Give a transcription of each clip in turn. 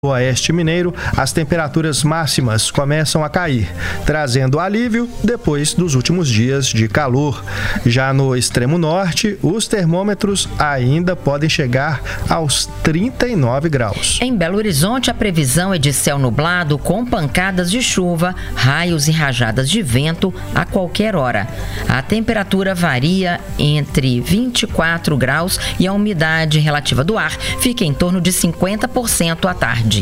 No Oeste Mineiro, as temperaturas máximas começam a cair, trazendo alívio depois dos últimos dias de calor. Já no extremo norte, os termômetros ainda podem chegar aos 39 graus. Em Belo Horizonte, a previsão é de céu nublado com pancadas de chuva, raios e rajadas de vento a qualquer hora. A temperatura varia entre 24 graus e a umidade relativa do ar fica em torno de 50% à tarde.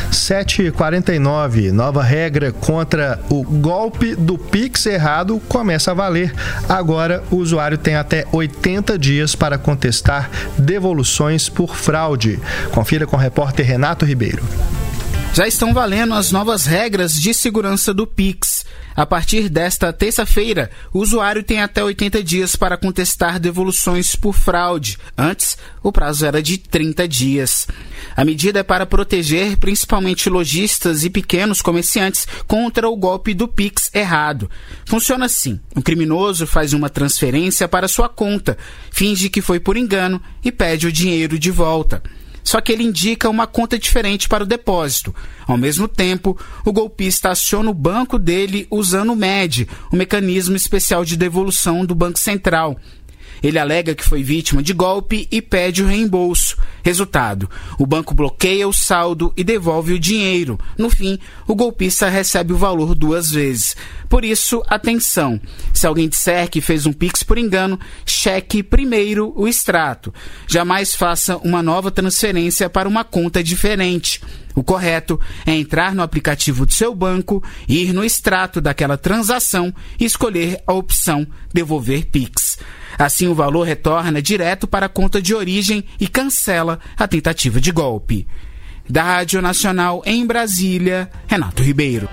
7h49, nova regra contra o golpe do Pix errado começa a valer. Agora, o usuário tem até 80 dias para contestar devoluções por fraude. Confira com o repórter Renato Ribeiro. Já estão valendo as novas regras de segurança do Pix. A partir desta terça-feira, o usuário tem até 80 dias para contestar devoluções por fraude. Antes, o prazo era de 30 dias. A medida é para proteger principalmente lojistas e pequenos comerciantes contra o golpe do Pix errado. Funciona assim: o criminoso faz uma transferência para sua conta, finge que foi por engano e pede o dinheiro de volta. Só que ele indica uma conta diferente para o depósito. Ao mesmo tempo, o golpista aciona o banco dele usando o MED, o mecanismo especial de devolução do Banco Central. Ele alega que foi vítima de golpe e pede o reembolso. Resultado: o banco bloqueia o saldo e devolve o dinheiro. No fim, o golpista recebe o valor 2 vezes. Por isso, atenção: se alguém disser que fez um Pix por engano, cheque primeiro o extrato. Jamais faça uma nova transferência para uma conta diferente. O correto é entrar no aplicativo do seu banco, ir no extrato daquela transação e escolher a opção Devolver Pix. Assim, o valor retorna direto para a conta de origem e cancela a tentativa de golpe. Da Rádio Nacional em Brasília, Renato Ribeiro.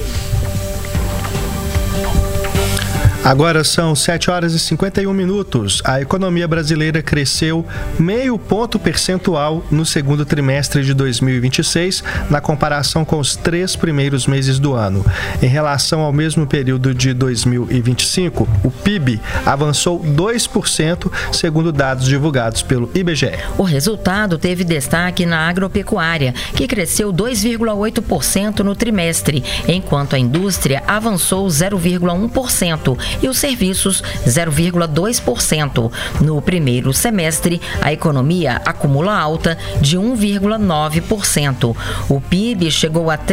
Agora são 7h51. A economia brasileira cresceu 0,5 ponto percentual no segundo trimestre de 2026, na comparação com os 3 primeiros meses do ano. Em relação ao mesmo período de 2025, o PIB avançou 2%, segundo dados divulgados pelo IBGE. O resultado teve destaque na agropecuária, que cresceu 2,8% no trimestre, enquanto a indústria avançou 0,1%. E os serviços 0,2%. No primeiro semestre, a economia acumula alta de 1,9%. O PIB chegou a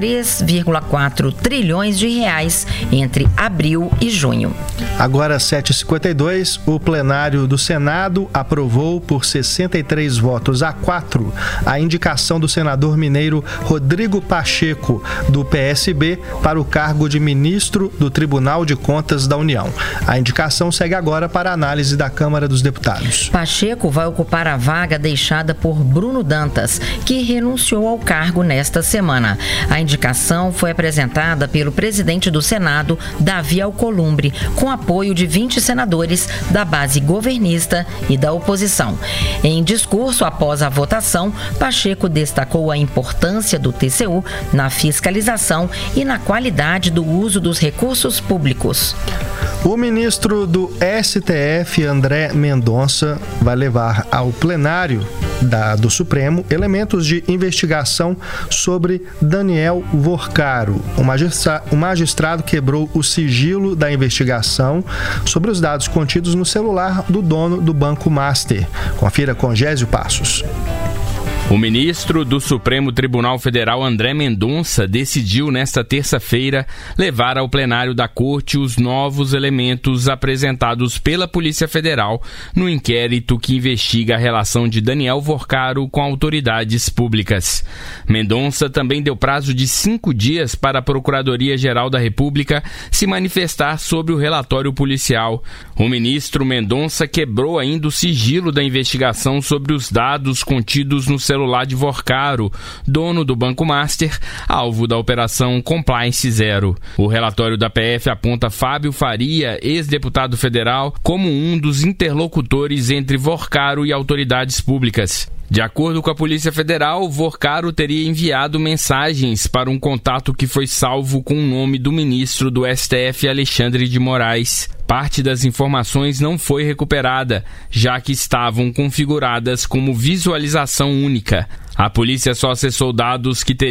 3,4 trilhões de reais entre abril e junho. Agora, 7h52, o plenário do Senado aprovou por 63 votos a 4 a indicação do senador mineiro Rodrigo Pacheco, do PSB, para o cargo de ministro do Tribunal de Contas da União. A indicação segue agora para a análise da Câmara dos Deputados. Pacheco vai ocupar a vaga deixada por Bruno Dantas, que renunciou ao cargo nesta semana. A indicação foi apresentada pelo presidente do Senado, Davi Alcolumbre, com apoio de 20 senadores da base governista e da oposição. Em discurso após a votação, Pacheco destacou a importância do TCU na fiscalização e na qualidade do uso dos recursos públicos. O ministro do STF, André Mendonça, vai levar ao plenário do Supremo elementos de investigação sobre Daniel Vorcaro. O magistrado quebrou o sigilo da investigação sobre os dados contidos no celular do dono do Banco Master. Confira com Gésio Passos. O ministro do Supremo Tribunal Federal, André Mendonça, decidiu nesta terça-feira levar ao plenário da Corte os novos elementos apresentados pela Polícia Federal no inquérito que investiga a relação de Daniel Vorcaro com autoridades públicas. Mendonça também deu prazo de 5 dias para a Procuradoria-Geral da República se manifestar sobre o relatório policial. O ministro Mendonça quebrou ainda o sigilo da investigação sobre os dados contidos no celular de Vorcaro, dono do Banco Master, alvo da Operação Compliance Zero. O relatório da PF aponta Fábio Faria, ex-deputado federal, como um dos interlocutores entre Vorcaro e autoridades públicas. De acordo com a Polícia Federal, Vorcaro teria enviado mensagens para um contato que foi salvo com o nome do ministro do STF, Alexandre de Moraes. Parte das informações não foi recuperada, já que estavam configuradas como visualização única. A polícia só acessou dados que teriam